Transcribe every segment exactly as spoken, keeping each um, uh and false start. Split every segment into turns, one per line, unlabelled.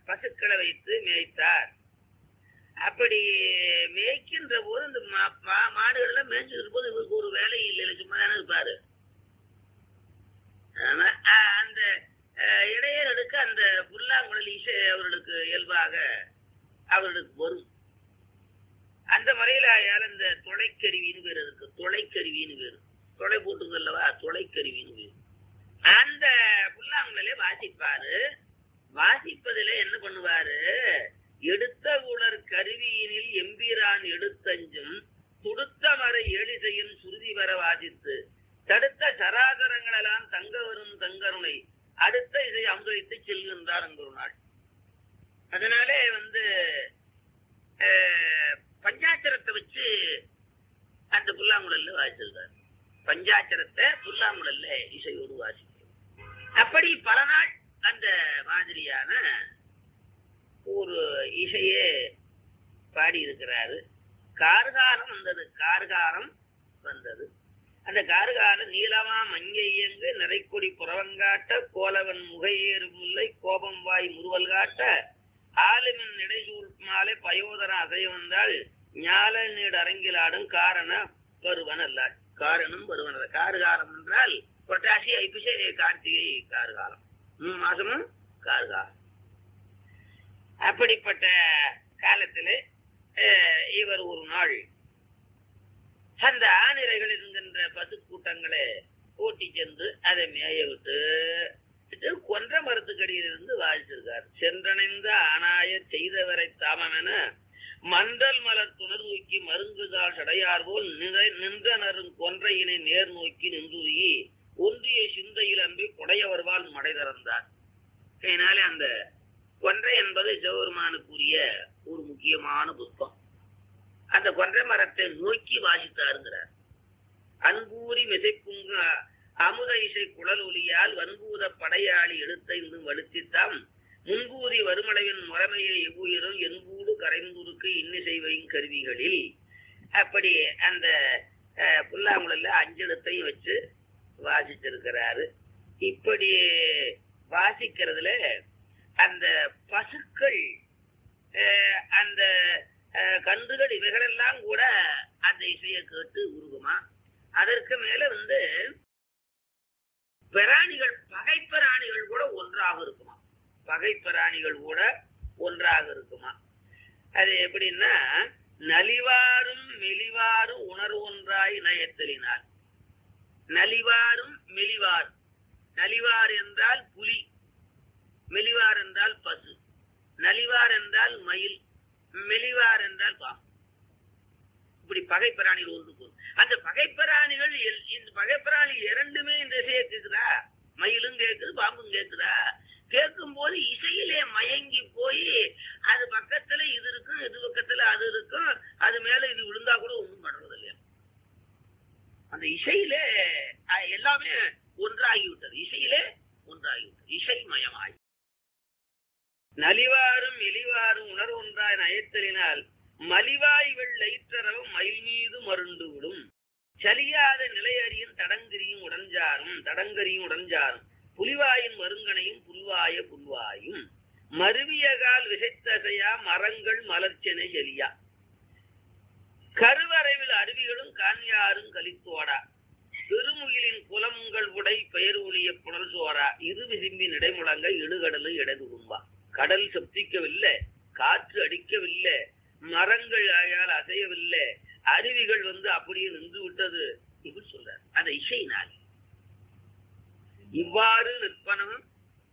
பசுக்களை வைத்து மேய்த்தார். அப்படி மேய்க்கின்ற போது இந்த மாடுகள்லாம் மேய்ச்சிட்டு போது இவருக்கு ஒரு வேலை இல்லை, சும்மா தானே இருப்பாரு. அந்த இடையர்களுக்கு அந்த புல்லாங்குழல் இசை அவர்களுக்கு இயல்பாக அவர்களுக்கு வரும். அந்த முறையில் ஆயால் இந்த தொலைக்கருவின்னு பேர் இருக்கு. தொலைக்கருவின்னு பேரு, தொலை போட்டுங்கல்லவா, தொலைக்கருவின்னு பேரு. அந்த புல்லாங்குழலே வாசிப்பாரு. வாசிப்பதில் என்ன பண்ணுவாரு, எடுத்த உலர் கருவியினில் எம்பிரான் எடுத்தஞ்சும் துடுத்த மர எளிசையின் சுருதி வர வாசித்து தடுத்த சராசரங்களெல்லாம் தங்க வரும் தங்கருணை அடுத்த இதை அமுதளித்து செல்கின்றார் ஒரு நாள். அதனாலே வந்து பஞ்சாட்சரத்தை வச்சு அந்த புல்லாங்குழல்ல வாசிச்சிருக்காரு. பஞ்சாட்சரத்தை புல்லாங்குழல்ல இசையோடு வாசிக்கும். அப்படி பல நாள் அந்த மாதிரியான ஒரு இசையே பாடி இருக்கிறாரு. கார்காலம் வந்தது. கார்காலம் வந்தது. அந்த கார்காலம் நீளமா மஞ்சை இயங்கு நிறைக்கொடி புறவங்காட்ட கோலவன் முகையேறு முல்லை கோபம் வாய் முறுவல் காட்ட ஆளுமின் இடைசூழ் மாலை பயோதர அசைய வந்தால் ஞால நீடு அரங்கில் ஆடும் காரண பருவன் அல்லாள். காரணம் பருவன். கார்காலம் என்றால் புரட்டாசி ஐப்பசி கார்த்திகை கார்காலம், மூணு மாசமும் கார்காலம். அப்படிப்பட்ட காலத்திலே இவர் ஒரு நாள் அந்த ஆணிரைகள் இருக்கின்ற பசு கூட்டங்களை ஓட்டி சென்று அதை மேய விட்டு கொன்ற மரத்துக்கடியில் இருந்து வாழ்த்திருக்கார். சென்றணைந்த ஆனாய செய்தவரை தாமமென மந்தல் மலர் துணர் நோக்கி மருங்குதால் சடையார் போல் நின்றனரும் கொன்றையினை நேர் நோக்கி நின்றுயி ஒன்றிய சிந்தையில் அன்பி கொடையவர்வால் மடை திறந்தார். அதனாலே அந்த கொன்றை என்பது சிவபெருமானுக்குரிய ஒரு முக்கியமான புஷ்பம். அந்த கொன்றை மரத்தை நோக்கி வாசித்தாருங்கிறார். அன்பூரி மிசைப்புங்க அமுத இசை குழல் ஒலியால் வன்பூத படையாளி எடுத்தைந்து வலுத்தித்தாம் முன்பூதி வருமலையின் முறைமையை எவ்வுயிரும் என்பூடு கரைந்துருக்கு இன்னிசை வையும் கருவிகளில். அப்படி அந்த புல்லாங்குழல்ல அஞ்செழுத்தையும் வச்சு வாசிச்சிருக்கிறாரு. இப்படி வாசிக்கிறதுல அந்த பசுக்கள் அந்த கன்றுகள் இவைகளெல்லாம் கூட அந்த இசையை கேட்டு உருகுமா. அதற்கு மேல வந்து பிராணிகள் பகை பிராணிகள் கூட ஒன்றாக இருக்குமா. பகை பிராணிகள் கூட ஒன்றாக இருக்குமா. அது எப்படின்னா நலிவாரும் மெலிவாரும் உணர்வு ஒன்றாய் நயத்தலினார். நலிவாரும் மெலிவார். நலிவார் என்றால் புலி, மெலிவார் என்றால் பசு, நலிவார் என்றால் மயில், மெலிவார் என்றால் பாம்பு. இப்படி பகை பிராணிகள் ஒன்று. அந்த பகை பிராணிகள் இந்த பகை பிராணி இரண்டுமே இந்த இசையை கேட்குதா. மயிலும் கேட்குது, பாம்பும் கேட்குதா. கேட்கும் போது இசையிலே மயங்கி போய் அது பக்கத்துல இது இருக்கும், இது பக்கத்துல அது இருக்கும், அது மேல இது விழுந்தா கூட ஒண்ணும் பண்றது இல்லையா. அந்த இசையிலே எல்லாமே ஒன்றாகிவிட்டது. இசையிலே ஒன்றாகிவிட்டது. இசை மயமாகி நலிவாரும் எலிவாரும் உணர்வு ஒன்றாய் நயத்தலினால் மலிவாய் வெள்ளற்றரவும் மயில் மீது மருண்டு விடும் சலியாத நிலையறியும் தடங்கரியும் உடஞ்சாரும் தடங்கரியும் உடஞ்சாரும் புலிவாயின் மருங்கனையும் புல்வாய புல்வாயும் மருவியகால் விசைத்தசையா மரங்கள் மலர்ச்செனை செலியா கருவறைவில் அருவிகளும் கான்யாரும் கலித்தோடா பெருமுகிலின் புலங்கள் உடை பெயர் ஒளிய புனல் சோரா இரு விசிம்பி நடைமுழங்க இடுகடலும் இடது கும்பா. கடல் சப்திக்கவில்லை, காற்று அடிக்கவில்லை, மரங்கள் ஆயால் அசையவில்லை, அருவிகள் வந்து அப்படியே நின்று விட்டது. இப்படி சொல்றார் அந்த இசையினால். இவ்வாறு நிற்பனவும்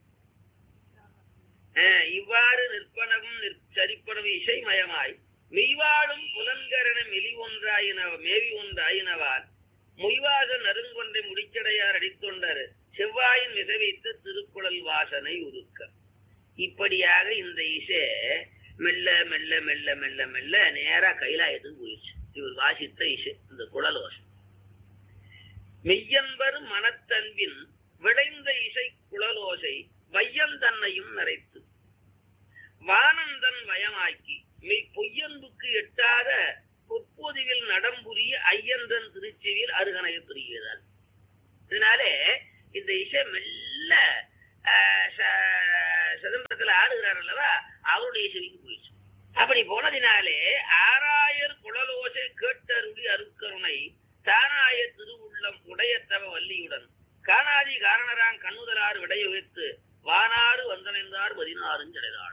இவ்வாறு நிற்பனவும் சரிப்பனவும் இசைமயமாய் மெய்வாழும் புலன்கரண மெலி ஒன்றாயின மேவி ஒன்றாயினவால் மொய்வாக நறுங்கொன்றை முடிச்சடையார் அடித்தொண்டர் செவ்வாயின் விசைவைத்த திருக்குழல் வாசனை உருக்க. இப்படியாக இந்த இசை மெல்ல மெல்ல மெல்ல மெல்ல மெல்ல நேரா கைலாயத்துக்கு போயிடுச்சு. இவர் வாசித்த இசை இந்த குழல் வாசம். மெய்யன்பர் மனத்தன்பின் விளைந்த இசை குழலோசை வையம் தன்னையும் நிறைத்து வானந்தன் வயமாக்கி மெய் பொய்யன்புக்கு எட்டாத பொற்பொதிவில் நடம்புரிய ஐயந்தன் திருச்சியில் அருகணைய பெறுகிறார். இதனாலே இந்த இசை மெல்ல சிதம்பரத்துல ஆடுகிறார் அல்லவா, அவருடைய செவிக்கு போயிடுச்சு. அப்படி போனதினாலே ஆராயர் குழலோசை கேட்டருளி அருக்கருணை தானாய திருவுள்ளம் உடையத்தவ வள்ளியுடன் காணாதி காரணரான் கண்ணுதலாறு விடையுகைத்து வானாறு வந்தடைந்தார் பதினாறும் கிடையாது.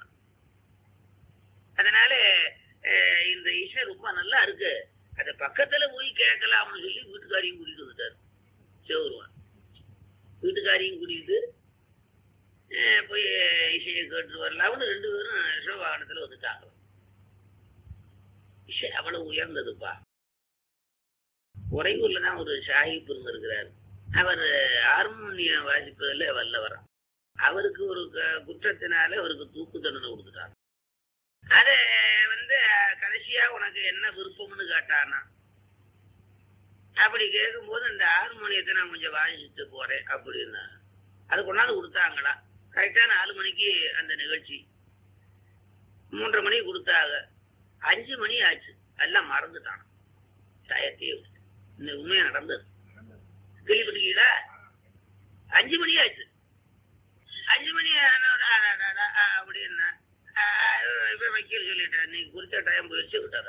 அதனால இந்த இசை ரொம்ப நல்லா இருக்கு. அத பக்கத்துல போய் கேட்கலாம்னு சொல்லி வீட்டுக்காரையும் கூட்டிட்டு வந்துட்டாரு சிவருவான். வீட்டுக்காரையும் கூட்டிட்டு போய் இசையை கேட்டு வரலாம்னு ரெண்டு பேரும் சிவவாகனத்துல வந்துட்டாங்க. இசை அவ்வளவு உயர்ந்ததுப்பா. உறையூர்ல தான் ஒரு சாஹிப் இருந்திருக்கிறார். அவர் ஹார்மோனியம் வாசிப்பதில் வல்லவர். அவருக்கு ஒரு குற்றத்தினால அவருக்கு தூக்கு தண்டனை கொடுத்துட்டார். அத வந்து கடைசியா உனக்கு என்ன விருப்பம்னு கேட்டானா. அப்படி கேட்கும்போது இந்த ஹார்மோனியத்தை நான் கொஞ்சம் வாசிச்சுட்டு போறேன் அப்படின்னா அது கொண்டாந்து கொடுத்தாங்களா. கரெக்டா நாலு மணிக்கு அந்த நிகழ்ச்சி, மூன்றரை மணிக்கு கொடுத்தாங்க. அஞ்சு மணி ஆச்சு, எல்லாம் மறந்துட்டான். டயத்தையே இந்த உண்மையா நடந்தது கேள்விப்பட்டிருக்கீங்களா? அஞ்சு மணி ஆச்சு. அஞ்சு மணி அப்படின்னா வைக்க சொல்லிட்டேன், நீ குறித்த டைம் போயிடுச்சு விட்டாரு.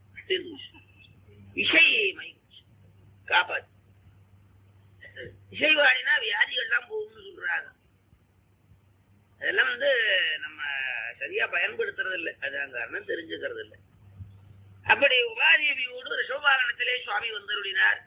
இசை காப்பாத்து. இசை வாழினா வியாதிகள்லாம் போகும்னு சொல்றாங்க. அதெல்லாம் வந்து நம்ம சரியா பயன்படுத்துறது இல்லை, அதான் காரணம் தெரிஞ்சுக்கிறது இல்லை. அப்படி உபாதேவியோடு ரிஷபவாகனத்திலே சுவாமி வந்தருளினார்.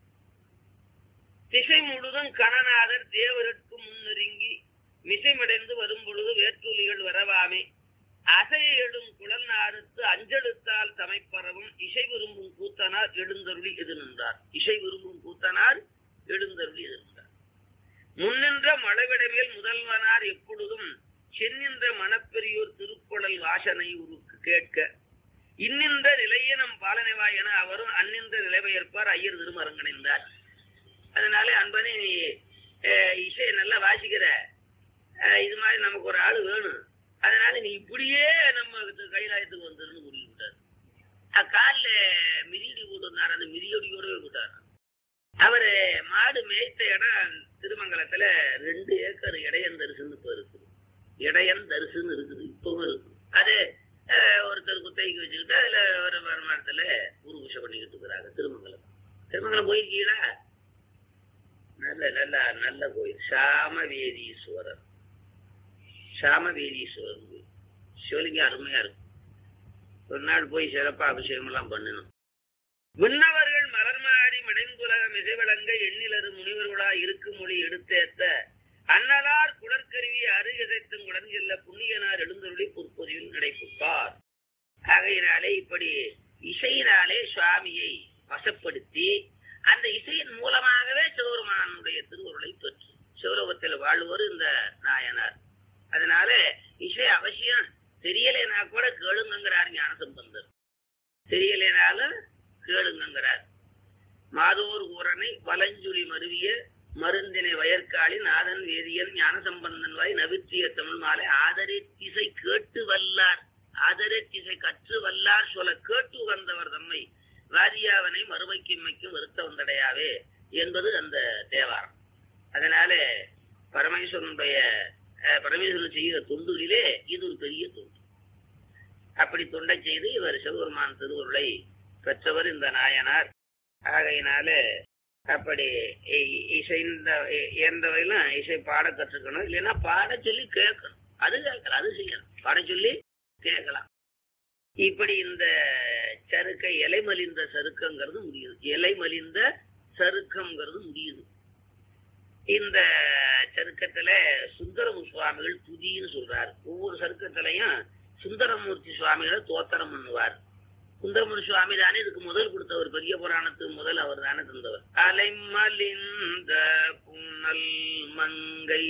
திசை முழுதும் கணநாதர் தேவருக்கு முன்னெருங்கி மிசைமடைந்து வரும் பொழுது வேற்றுலிகள் வரவாமே அசையை எழும் குழல் நாடுத்து அஞ்செழுத்தால் சமைப்பறவும் இசை விரும்பும் கூத்தனார் எழுந்தருளி எது நின்றார். இசை விரும்பும் கூத்தனார் எழுந்தருளி எது நின்றார். முன்னின்ற மழவிடவேல் முதல்வனார் எப்பொழுதும் சென்னின்ற மணப்பெரியோர் திருக்குழல் வாசனை உருக்கு கேட்க இன்னின்ற நிலைய நம் பாலனைவாய் என அவரும் அந்நின்ற நிலைபெயர்ப்பார் ஐயர் திருமரங்கணிந்தார். அதனால அன்பனே நீ இசையை நல்லா வாசிக்கிற, இது மாதிரி நமக்கு ஒரு ஆள் வேணும். அதனால நீ இப்படியே நம்ம கைலாயத்துக்கு வந்துருன்னு கூட்டிட்டு விட்டார். காலில் மிதியடி போட்டு வந்தார். அந்த மிதியடியோடவே விட்டார். அவரு மாடு மேய்த்த இடம் திருமங்கலத்துல ரெண்டு ஏக்கர் இடையன் தரிசுன்னு இப்போ இருக்குது. இடையன் தரிசுன்னு இருக்குது, இப்பவும் இருக்குது. அது ஒருத்தர் குத்தகைக்கு வச்சுக்கிட்டு அதுல ஒரு வருமானத்துல உருகுஷ பண்ணிக்கிட்டு இருக்கிறாங்க. திருமங்கலம் திருமங்கலம் போயிருக்கீங்களா? நல்ல நல்ல நல்ல கோயில். சாமவேதீஸ்வரர் சாமவேதீஸ்வரர் கோயில் சிவலிங்கம் அருமையா இருக்கும். ஒரு நாள் போய் சிறப்பா அபிஷேகம் எல்லாம் பண்ணணும். விண்ணவர்கள் மலர்மாடி மடைந்துலகம் இசைவழங்க எண்ணிலரு முனிவர்களா இருக்கும் மொழி எடுத்தேத்த அன்னலார் குளற்கருவி அருகதைத்தும் குடஞ்செல்ல புண்ணியனார் எழுந்தருளி பொற்பொதியில் நடைபெற்றார். ஆகையினாலே இப்படி இசையினாலே சுவாமியை வசப்படுத்தி அந்த இசையின் மூலமாகவே சிவபெருமானுடைய திருவருளை பெற்று சிவலோகத்தில் வாழ்வோர் இந்த நாயனார். அதனால இசை அவசியம் தெரியலைனா கூட கேளுங்கிறார் ஞானசம்பந்தர். தெரியலைனாலும் கேளுங்கிறார். மாதோர் ஊரனை வலஞ்சுழி மருவிய மருந்தினை வயற்காளி நாதன் வேதியன் ஞானசம்பந்தன் வாய் நவித்திய தமிழ் மாலை ஆதரே திசை கேட்டு வல்லார் ஆதரே திசை கற்று வல்லார் சொல்ல கேட்டு உகந்தவர் தம்மை வாதியாவனை மறுமைக்கிம்மைக்கும் வருத்த வந்தடையாவே என்பது அந்த தேவாரம். அதனால பரமேஸ்வரனுடைய பரமேஸ்வரன் செய்கிற தொண்டுகளிலே இது ஒரு பெரிய தொண்டு. அப்படி தொண்டை செய்து இவர் சிவபெருமான் திருவருளை பெற்றவர் இந்த நாயனார். ஆகையினால அப்படி இசை எந்த வகையிலும் இசை பாட கற்றுக்கணும். இல்லைன்னா பாட சொல்லி கேட்கணும். அது கேட்கலாம், அது செய்யணும். பாட சொல்லி கேட்கலாம். இப்படி இந்த சருக்கை இலை மலிந்த சருக்கங்கிறது முடியுது. இலை மலிந்த சருக்கம்ங்கிறது முடியுது. இந்த சருக்கத்துல சுந்தரமு சுவாமிகள் துதின்னு சொல்றாரு. ஒவ்வொரு சருக்கத்திலையும் சுந்தரமூர்த்தி சுவாமிகளை தோத்திரம் பண்ணுவார். சுந்தரமூர்த்தி சுவாமி தானே இதுக்கு முதல் கொடுத்தவர். பெரிய புராணத்துக்கு முதல் அவர் தானே தந்தவர். அலைமலிந்த புனல் மங்கை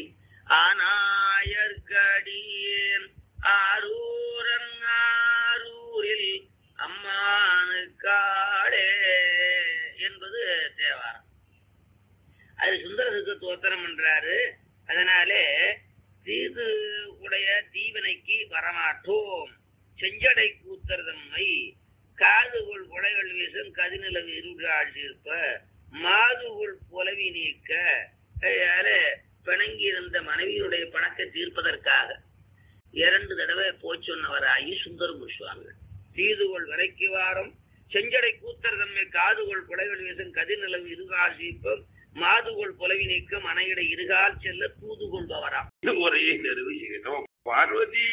ஆனாயர்கடியேன் ஆரூரன் ஆரூரில் அம்மானுக்காடே என்பது தேவாரம். அது சுந்தரத்துக்கு தோத்திரம் பண்றாரு. அதனாலே தீது உடைய தீவனைக்கு வரமாட்டோம் செஞ்சடை கூத்தர்தம்மை காதுகுள் கொடைகள் வீசும் கதிநிலவு இருள் ஆழ்ந்திருப்ப மாதுகுள் புலவி நீக்க பிணங்கி இருந்த மனைவியுடைய பணத்தை தீர்ப்பதற்காக இரண்டு தடவை போய் சொன்னவராகி சுந்தரமூர் சுவாமிகள். தீதுகொள் விரைக்கு வாரம் செஞ்சடை கூத்தர் தன்மை காதுகொள் குலைவெளி வீசும் கதிர்நிலவு இருகால் சீப்பம் மாதுகொள் புலவி நீக்கம் அணையிட இருகால் செல்ல தூது கொள்பவராம். ஒரே நெருவு செய்யணும். பார்வதி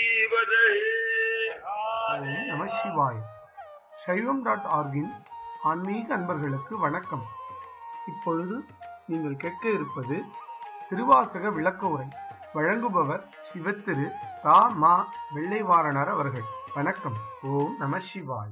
நம சிவாய். சைவம் டாட் ஆர்கின் ஆன்மீக அன்பர்களுக்கு வணக்கம். இப்பொழுது நீங்கள் கேட்க இருப்பது திருவாசக விளக்க உரை. வழங்குபவர் சிவத்திரு ரா மா வெள்ளைவாரணர் அவர்கள். வணக்கம். ஓம் நம சிவாய்.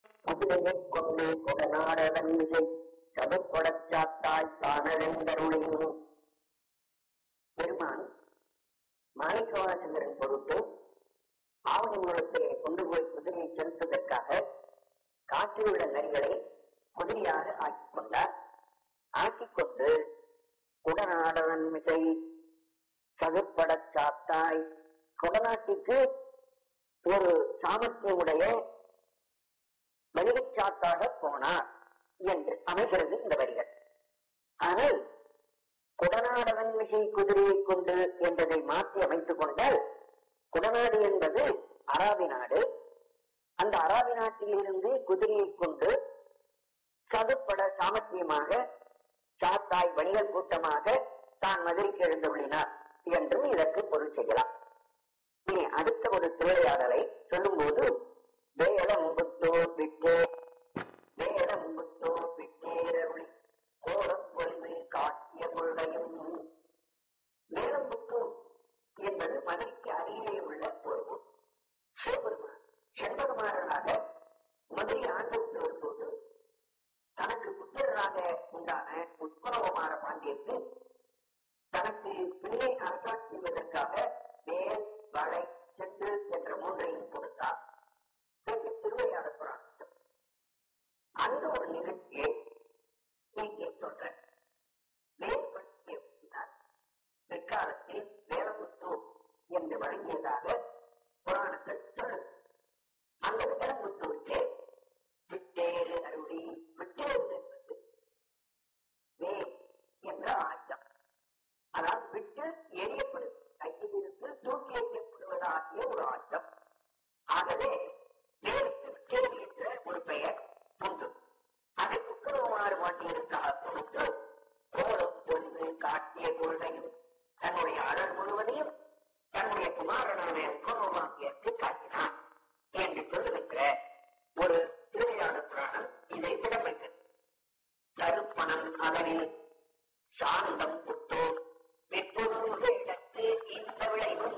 பெருமான் மாணிக்கவாசகரின் பொருட்டு ஆவணி மூலத்தை கொண்டு போய் குதிரையை செலுத்துவதற்காக காற்றில் உள்ள நரிகளை குதிரையாக ஆக்கிக் கொண்டார். ஆக்கிக்கொண்டு குடநாடவன் மிசை சதுப்பட சாத்தாய், குடநாட்டிற்கு ஒரு சாமர்த்தியமுடைய வணிகச் சாத்தாக போனார் என்று அமைகிறது இந்த வரிகள். ஆனால் குடநாடவன் மிசை குதிரையை கொண்டு என்பதை மாற்றி அமைத்துக் கொண்டால், குடநாடு என்பது அராபி நாடு. அந்த அராபி நாட்டில் இருந்து குதிரையை கொண்டு சதுப்பட சாமர்த்தியமாக சாத்தாய் வணிகர் கூட்டமாக தான் மதுரைக்கு எழுந்துள்ளினார் என்றும் இதற்கு பொருள் செய்யலாம். இனி அடுத்த ஒரு திருவிளையாடலை சொல்லும் போது வேலம்புத்தோ விட்டே வேலம்புத்தோ விட்டேரருளி கோலம் பொலிமை காட்டிய கொள்கையும். வேலம்புத்தூர் என்பது மதுரைக்கு அருகிலே உள்ள ஒரு ஊர். சிவபெருமான் செண்பகமாறனாக மதுரை ஆண்டு வரும்போது தனக்கு புத்திரராக உண்டான உத்பவமாற பாண்டியருக்கு தனக்கு பிள்ளை அரசாட்சி செய்வதற்காக வேல் வளை சென்று என்ற மூன்றையும் கொடுத்தார். திருவையாட புராணம் அந்த ஒரு நிகழ்ச்சியை இங்கே சொல்ற வேல் பற்றிய பிற்காலத்தில் வேலமுத்தூர் என்று வழங்கியதாக புராணங்கள் சொல்லு. அந்த வேலமுத்தூருக்கு விட்டேறு அருளி, விட்டேறு என்பது வேல் என்ற ஆயுதம். அதாவது விட்டு எரியப்படுது, கையிலிருந்து தூக்கி எறியப்படுவதாகிய ஒரு ஆயுதம். ஆகவே வேலுக்கு விட்டேறு என்ற ஒரு பெயர் உண்டு. அதை உத்தரவுமாறு மாட்டியதற்காக கொடுத்து கோலம் பொலிவு காட்டிய கொள்கையும் தன்னுடைய அழல் முழுவதையும் தன்னுடைய குமாரனான உத்தரவமாகியற்கு காட்டினான் என்று சொல்லுகின்ற ஒரு திருவிழாட புராணம் இதை இடம்பெற்றது. கருப்பணம் அதனில் சாந்தம் புத்தோர் இடத்து இந்த விளைவும்.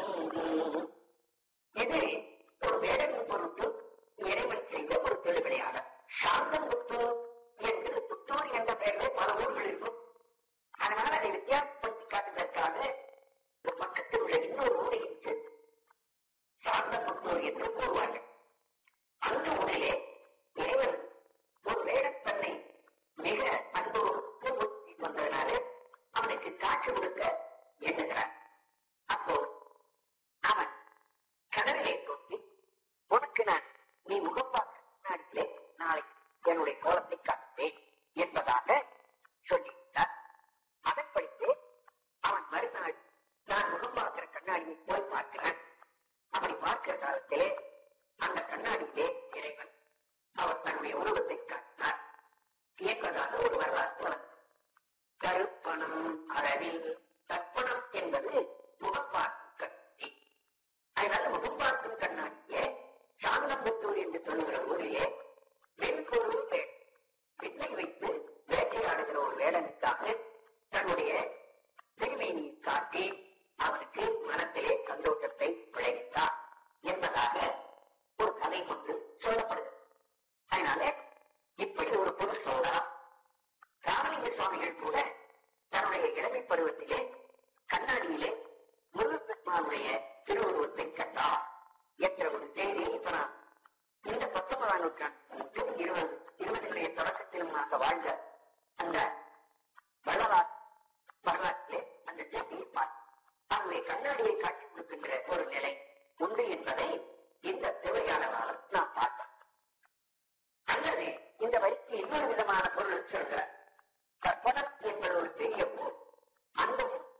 இது ஒரு வேடத்தின் பொருட்டு இறைவன் செய்த ஒரு திருவிளையாடல். சாந்தம் புத்தூர் என்று புத்தூர் என்ற பெயரில் பல ஊர்கள் இருக்கும். அதனால அதை வித்தியாசப்படுத்தி காட்டுவதற்காக ஒரு பக்கத்தில் உள்ள இன்னொரு ஊரையும் சேர்த்து சாந்தம் புத்தூர் என்று கூறுவார்கள். அந்த ஊரிலே இறைவன் ஒரு வேடத்தன்னை மிக அன்போடு பூர்த்தி கொண்டதனால அவனுக்கு காட்சி கொடுக்க எண்ணுகிறார். அப்போ அவன் கடலிலே தோன்றி உனக்கு நான் நீ முகப்பாக்க நாட்டிலே நாளை என்னுடைய கோலத்தை காட்டுவேன் என்பதாக சொல்லிவிட்டார். அதன் படித்து அவன் மறுநாள் நான் முகம் பார்க்கிற கண்ணாடியை போய் பார்க்கிறான். அப்படி பார்க்கிற காலத்திலே அந்த கண்ணாடியிலே இறைவன் அவர் தன்னுடைய உருவத்தை காட்டினார் என்பதாக ஒரு வரலாறு. கருப்பணம் அறவில் தர்ப்பணம் என்பது முகப்பார்க்கும் கண்ணாடி. அதனால முகப்பார்க்கும் கண்ணாடியே சாந்தம்புத்தூர் என்று சொல்லுகிற ஊரிலே வெண்பொருள் வேல் விண்ணை வைத்து வேட்டையாடுகிற ஒரு வேடனுக்காக தன்னுடைய திருமேனியை காட்டி அவனுக்கு மனத்திலே சந்தோஷத்தை விளைவித்தார் என்பதாக ஒரு கதை ஒன்று சொல்லப்படுகிறது. அதனால இப்படி ஒரு பொருள் சொல்லலாம். ராமலிங்க சுவாமிகள் கூட தன்னுடைய இளமை பருவத்திலே கண்ணாடியிலே முருகப்பெருமானுடைய திருவுருவத்தை கண்டார் என்ற ஒரு செய்தியை இப்ப நான் இந்த பத்தொன்பதாம் நூற்றாண்டு இருபது இருபதுடைய தொடக்கத்திலுமாக வாழ்ந்த அந்த வரலாறு வரலாற்றிலே அந்த செய்தியை பார்த்து அவருடைய கண்ணாடியை காட்சி கொடுக்கின்ற ஒரு நிலை உண்டு என்பதை இந்த திருவையாளரால் நாம் பார்த்தோம். அல்லது இந்த வரிக்கு இன்னொரு விதமான பொருள் சொல்கிறார். கற்பனம் என்பது ஒரு பெரிய போர். அந்த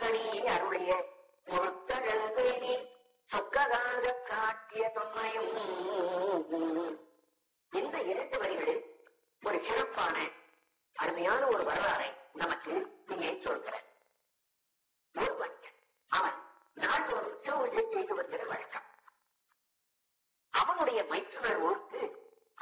கணி அருளிய பொறுத்தழல்வேணி சொக்ககாக காட்டிய தொன்மையும். இந்த இரண்டு வரிகளில் ஒரு சிறப்பான அருமையான ஒரு வரலாறை நமக்கு